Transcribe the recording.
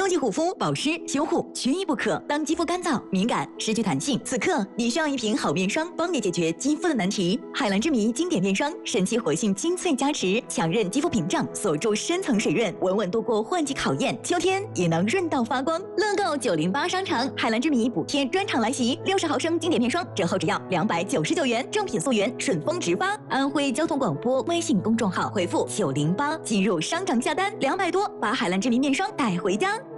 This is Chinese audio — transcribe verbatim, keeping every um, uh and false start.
秋季护肤、保湿、修护缺一不可。当肌肤干燥、敏感、失去弹性，此刻你需要一瓶好面霜，帮你解决肌肤的难题。海蓝之谜经典面霜，神奇活性精粹加持，强韧肌肤屏障，锁住深层水润，稳稳度过换季考验，秋天也能润到发光。乐购九零八商场海蓝之谜补贴专场来袭，六十毫升经典面霜折后只要两百九十九元，正品溯源，顺丰直发。安徽交通广播微信公众号回复九零八进入商场下单，两百多把海蓝之谜面霜带回家。